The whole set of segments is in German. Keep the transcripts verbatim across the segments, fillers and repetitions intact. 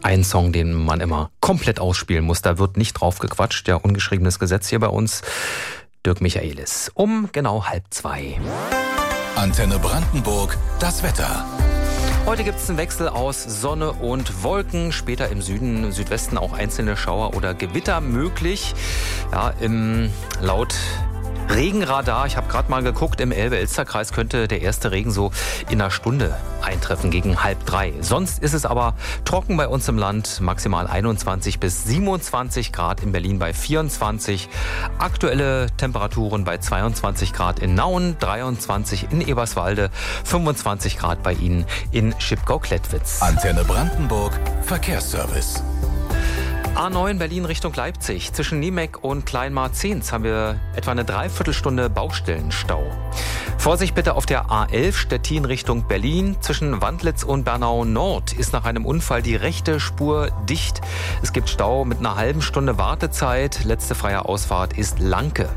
Ein Song, den man immer komplett ausspielen muss. Da wird nicht drauf gequatscht. Ja, ungeschriebenes Gesetz hier bei uns. Dirk Michaelis. Um genau halb zwei. Antenne Brandenburg, das Wetter. Heute gibt es einen Wechsel aus Sonne und Wolken. Später im Süden, Südwesten auch einzelne Schauer oder Gewitter möglich. Ja, im laut Regenradar, ich habe gerade mal geguckt, im Elbe-Elster-Kreis könnte der erste Regen so in einer Stunde eintreffen, gegen halb drei. Sonst ist es aber trocken bei uns im Land, maximal einundzwanzig bis siebenundzwanzig Grad, in Berlin bei vierundzwanzig. Aktuelle Temperaturen bei zweiundzwanzig Grad in Nauen, dreiundzwanzig in Eberswalde, fünfundzwanzig Grad bei Ihnen in Schipgau-Klettwitz. Antenne Brandenburg, Verkehrsservice. A neun Berlin Richtung Leipzig. Zwischen Niemek und Kleinmarzens haben wir etwa eine Dreiviertelstunde Baustellenstau. Vorsicht bitte auf der A elf Stettin Richtung Berlin. Zwischen Wandlitz und Bernau Nord ist nach einem Unfall die rechte Spur dicht. Es gibt Stau mit einer halben Stunde Wartezeit. Letzte freie Ausfahrt ist Lanke.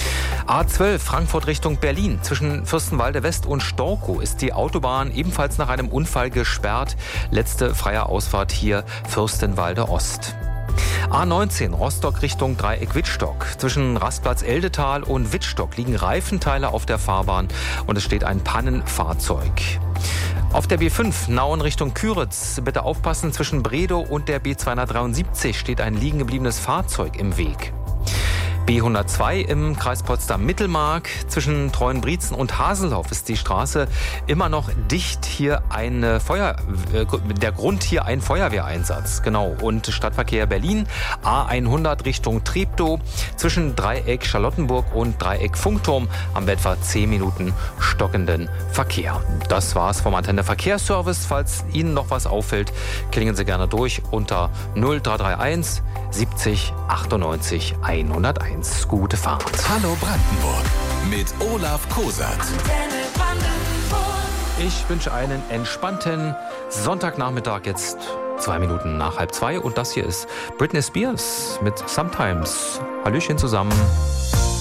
A zwölf Frankfurt Richtung Berlin. Zwischen Fürstenwalde West und Storkow ist die Autobahn ebenfalls nach einem Unfall gesperrt. Letzte freie Ausfahrt hier Fürstenwalde Ost. A neunzehn Rostock Richtung Dreieck-Wittstock. Zwischen Rastplatz Eldetal und Wittstock liegen Reifenteile auf der Fahrbahn und es steht ein Pannenfahrzeug. Auf der B fünf Nauen Richtung Küritz. Bitte aufpassen, zwischen Bredow und der B zweihundertdreiundsiebzig steht ein liegen gebliebenes Fahrzeug im Weg. B hundertzwei im Kreis Potsdam-Mittelmark. Zwischen Treuenbrietzen und Haseldorf ist die Straße immer noch dicht. Hier eine Feuer, äh, der Grund hier ein Feuerwehreinsatz. Genau. Und Stadtverkehr Berlin. A hundert Richtung Treptow. Zwischen Dreieck Charlottenburg und Dreieck Funkturm haben wir etwa zehn Minuten stockenden Verkehr. Das war's vom Antenne Verkehrsservice. Falls Ihnen noch was auffällt, klingen Sie gerne durch unter null drei drei eins siebzig achtundneunzig hunderteins. Gute Fahrt. Hallo Brandenburg mit Olaf Kosat. Ich wünsche einen entspannten Sonntagnachmittag, jetzt zwei Minuten nach halb zwei. Und das hier ist Britney Spears mit Sometimes. Hallöchen zusammen.